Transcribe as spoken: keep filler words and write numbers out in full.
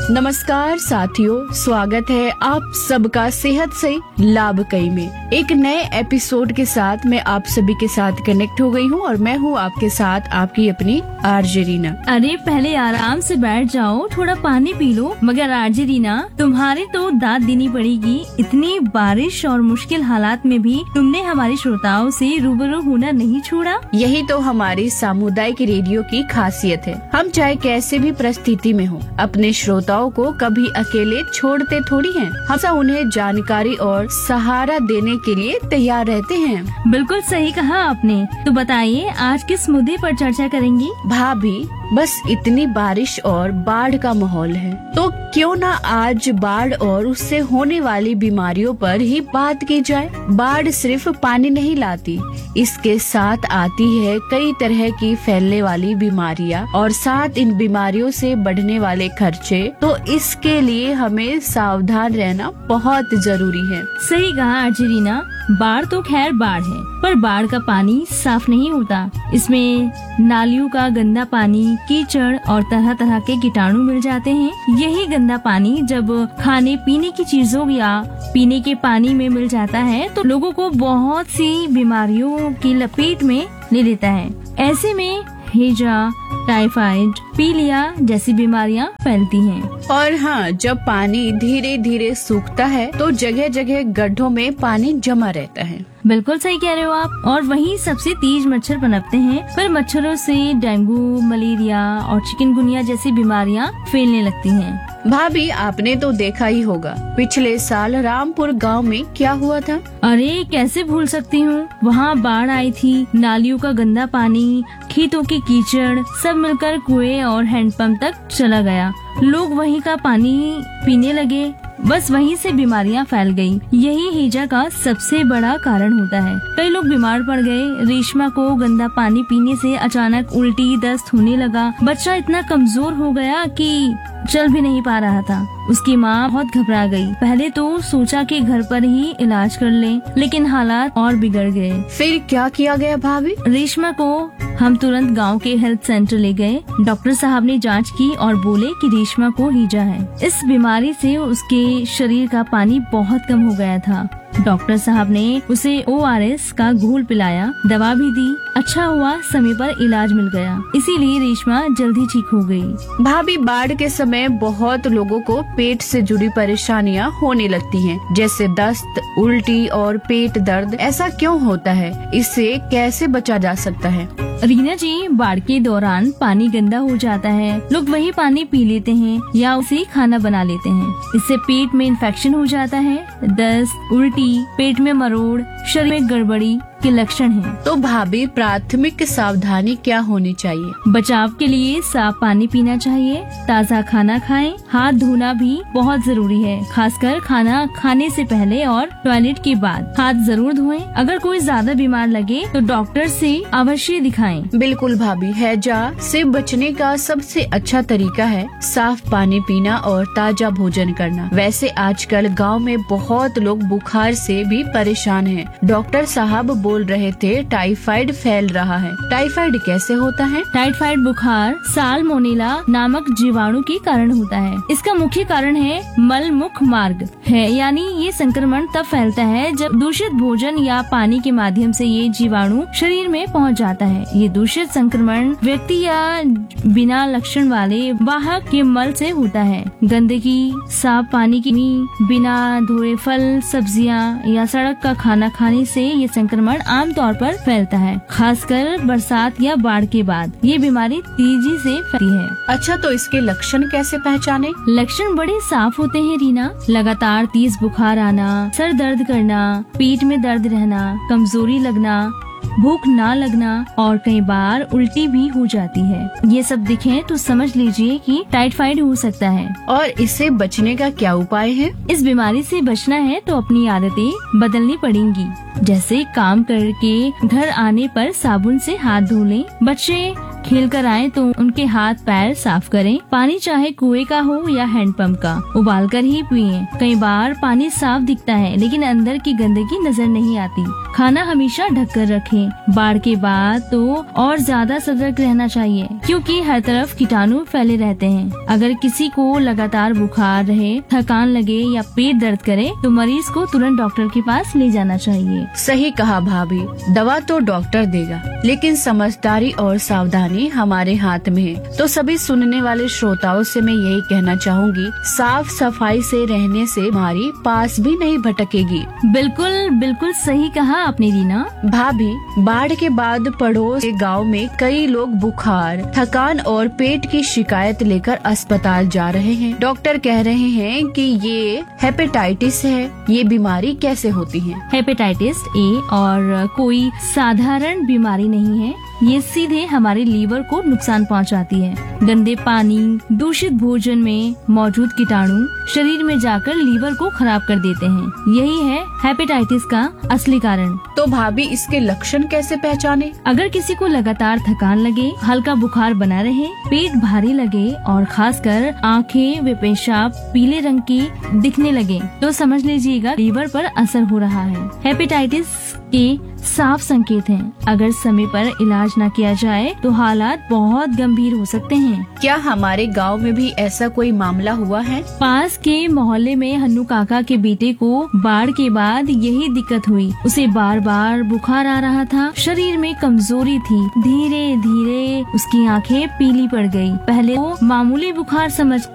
नमस्कार साथियों, स्वागत है आप सबका सेहत से लाभ कई में एक नए एपिसोड के साथ। मैं आप सभी के साथ कनेक्ट हो गई हूँ और मैं हूँ आपके साथ आपकी अपनी आरजे रीना। अरे पहले आराम से बैठ जाओ, थोड़ा पानी पी लो। मगर आरजे रीना, तुम्हारी तो दाद देनी पड़ेगी। इतनी बारिश और मुश्किल हालात में भी तुमने हमारे श्रोताओं से रूबरू होना नहीं छोड़ा। यही तो हमारी सामुदायिक रेडियो की खासियत है। हम चाहे कैसे भी परिस्थिति में हो, अपने श्रोताओं को कभी अकेले छोड़ते थोड़ी हैं। हम उन्हें जानकारी और सहारा देने के लिए तैयार रहते हैं। बिल्कुल सही कहा आपने। तो बताइए आज किस मुद्दे पर चर्चा करेंगी? भाभी, बस इतनी बारिश और बाढ़ का माहौल है, तो क्यों ना आज बाढ़ और उससे होने वाली बीमारियों पर ही बात की जाए। बाढ़ सिर्फ पानी नहीं लाती, इसके साथ आती है कई तरह की फैलने वाली बीमारियां और साथ इन बीमारियों से बढ़ने वाले खर्चे। तो इसके लिए हमें सावधान रहना बहुत जरूरी है। सही कहा आरजे रीना। बाढ़ तो खैर बाढ़ है, पर बाढ़ का पानी साफ नहीं होता। इसमें नालियों का गंदा पानी, कीचड़ और तरह तरह के कीटाणु मिल जाते हैं। यही गंदा पानी जब खाने पीने की चीजों या पीने के पानी में मिल जाता है तो लोगों को बहुत सी बीमारियों की लपेट में ले लेता है। ऐसे में हैजा, टाइफाइड, पीलिया जैसी बीमारियां फैलती हैं। और हाँ, जब पानी धीरे धीरे सूखता है तो जगह जगह गड्ढों में पानी जमा रहता है। बिल्कुल सही कह रहे हो आप। और वहीं सबसे तेज मच्छर पनपते हैं। पर मच्छरों से डेंगू, मलेरिया और चिकनगुनिया जैसी बीमारियां फैलने लगती हैं। भाभी, आपने तो देखा ही होगा पिछले साल रामपुर गांव में क्या हुआ था। अरे कैसे भूल सकती हूँ। वहाँ बाढ़ आई थी, नालियों का गंदा पानी, खेतों के कीचड़ सब मिलकर कुएं और हैंडपंप तक चला गया। लोग वहीं का पानी पीने लगे, बस वहीं से बीमारियां फैल गई। यही हैजा का सबसे बड़ा कारण होता है। कई लोग बीमार पड़ गए। रेशमा को गंदा पानी पीने से अचानक उल्टी दस्त होने लगा। बच्चा इतना कमजोर हो गया कि चल भी नहीं पा रहा था। उसकी माँ बहुत घबरा गई। पहले तो सोचा कि घर पर ही इलाज कर लें, लेकिन हालात और बिगड़ गए। फिर क्या किया गया भाभी? रेशमा को हम तुरंत गांव के हेल्थ सेंटर ले गए। डॉक्टर साहब ने जांच की और बोले कि रेशमा को हैजा है। इस बीमारी से उसके शरीर का पानी बहुत कम हो गया था। डॉक्टर साहब ने उसे ओ आर एस का घोल पिलाया, दवा भी दी। अच्छा हुआ समय पर इलाज मिल गया, इसीलिए रेशमा जल्दी ठीक हो गई। भाभी, बाढ़ के समय बहुत लोगों को पेट से जुड़ी परेशानियां होने लगती हैं, जैसे दस्त, उल्टी और पेट दर्द। ऐसा क्यों होता है? इससे कैसे बचा जा सकता है? रीना जी, बाढ़ के दौरान पानी गंदा हो जाता है। लोग वही पानी पी लेते हैं या उसे खाना बना लेते हैं। इससे पेट में इन्फेक्शन हो जाता है। दस्त, उल्टी, पेट में मरोड़, शरीर में गड़बड़ी के लक्षण हैं। तो भाभी, प्राथमिक सावधानी क्या होनी चाहिए? बचाव के लिए साफ पानी पीना चाहिए, ताज़ा खाना खाएं, हाथ धोना भी बहुत जरूरी है। खासकर खाना खाने से पहले और टॉयलेट के बाद हाथ जरूर धोएं। अगर कोई ज्यादा बीमार लगे तो डॉक्टर से अवश्य दिखाएं। बिल्कुल भाभी, हैजा से बचने का सबसे अच्छा तरीका है साफ पानी पीना और ताजा भोजन करना। वैसे आजकल गाँव में बहुत लोग बुखार से भी परेशान हैं। डॉक्टर साहब बोल रहे थे टाइफाइड फैल रहा है। टाइफाइड कैसे होता है? टाइफाइड बुखार साल्मोनेला नामक जीवाणु के कारण होता है। इसका मुख्य कारण है मल मुख मार्ग है, यानी ये संक्रमण तब फैलता है जब दूषित भोजन या पानी के माध्यम से ये जीवाणु शरीर में पहुंच जाता है। ये दूषित संक्रमण व्यक्ति या बिना लक्षण वाले वाहक के मल से होता है। गंदगी, साफ पानी की बिना धोए फल, सब्जियां या सड़क का खाना खाने से ये संक्रमण आमतौर पर फैलता है, खासकर बरसात या बाढ़ के बाद। ये बीमारी तेजी से फैलती है। अच्छा, तो इसके लक्षण कैसे पहचाने? लक्षण बड़े साफ होते हैं रीना। लगातार तेज बुखार आना, सर दर्द करना, पेट में दर्द रहना, कमजोरी लगना, भूख ना लगना और कई बार उल्टी भी हो जाती है। ये सब दिखे तो समझ लीजिए कि टाइफाइड हो सकता है। और इससे बचने का क्या उपाय है? इस बीमारी से बचना है तो अपनी आदतें बदलनी पड़ेंगी। जैसे काम करके घर आने पर साबुन से हाथ धो लें। बच्चे खेल कर आए तो उनके हाथ पैर साफ करें। पानी चाहे कुएं का हो या हैंडपंप का, उबाल कर ही पिए। कई बार पानी साफ दिखता है लेकिन अंदर की गंदगी नजर नहीं आती। खाना हमेशा ढक कर रखें। बाढ़ के बाद तो और ज्यादा सतर्क रहना चाहिए क्योंकि हर तरफ कीटाणु फैले रहते हैं। अगर किसी को लगातार बुखार रहे, थकान लगे या पेट दर्द करे तो मरीज को तुरंत डॉक्टर के पास ले जाना चाहिए। सही कहा भाभी, दवा तो डॉक्टर देगा लेकिन समझदारी और सावधानी हमारे हाथ में है। तो सभी सुनने वाले श्रोताओं से मैं यही कहना चाहूँगी, साफ सफाई से रहने से हमारी पास भी नहीं भटकेगी। बिल्कुल बिल्कुल सही कहा आपने रीना। भाभी, बाढ़ के बाद पड़ोस के गांव में कई लोग बुखार, थकान और पेट की शिकायत लेकर अस्पताल जा रहे हैं। डॉक्टर कह रहे हैं कि ये हेपेटाइटिस है। ये बीमारी कैसे होती है? हेपेटाइटिस ए और कोई साधारण बीमारी नहीं है। ये सीधे हमारे लीवर को नुकसान पहुंचाती है। गंदे पानी, दूषित भोजन में मौजूद कीटाणु शरीर में जाकर लीवर को खराब कर देते हैं। यही है हेपेटाइटिस का असली कारण। तो भाभी, इसके लक्षण कैसे पहचाने? अगर किसी को लगातार थकान लगे, हल्का बुखार बना रहे, पेट भारी लगे और खासकर आंखें व पेशाब पीले रंग की दिखने लगे तो समझ लीजिएगा लीवर पर असर हो रहा है। हेपेटाइटिस के साफ संकेत हैं। अगर समय पर इलाज न किया जाए तो हालात बहुत गंभीर हो सकते हैं। क्या हमारे गांव में भी ऐसा कोई मामला हुआ है? पास के मोहल्ले में हन्नू काका के बेटे को बाढ़ के बाद यही दिक्कत हुई। उसे बार बार बुखार आ रहा था, शरीर में कमजोरी थी। धीरे धीरे उसकी आंखें पीली पड़ गई। पहले वो मामूली बुखार समझ